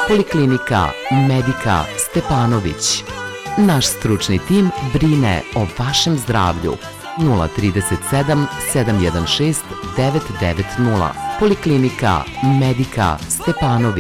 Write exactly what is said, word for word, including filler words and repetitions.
Poliklinika Medika Stepanović. Naš stručni tim brine o vašem zdravlju. nula tri sedam sedam jedan šest devet devet nula. Poliklinika Medika Stepanović.